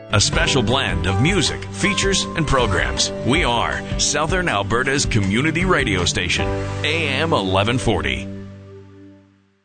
A special blend of music, features, and programs. We are Southern Alberta's community radio station, AM 1140.